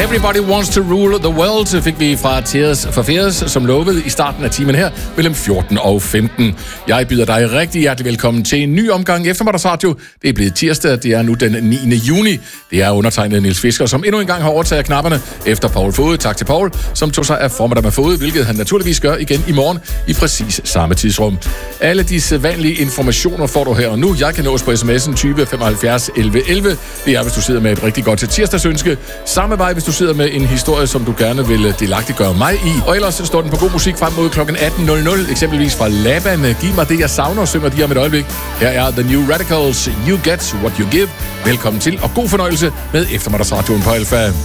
Everybody Wants to Rule the World fik vi fra Tears for Fears, som lovede i starten af timen her, mellem 14 og 15. Jeg byder dig rigtig hjertelig velkommen til en ny omgang eftermiddagsradio. Det er blevet tirsdag, det er nu den 9. juni. Det er undertegnet Niels Fisker, som endnu en gang har overtaget knapperne efter Paul Fode. Tak til Paul, som tog sig af formiddag med Fode, hvilket han naturligvis gør igen i morgen i præcis samme tidsrum. Alle de sædvanlige informationer får du her og nu. Jeg kan nås på sms'en 20 75 11 11. Det er, hvis du sidder med et rigtig godt tirsdagsønske. Samme vej, hvis du sidder med en historie, som du gerne vil delagtiggøre mig i. Og ellers står den på god musik frem mod kl. 18.00, eksempelvis fra Laban. Giv mig det, jeg savner, synger de om et øjeblik. Her er The New Radicals, You Get What You Give. Velkommen til, og god fornøjelse med eftermiddagsradioen på Alfa.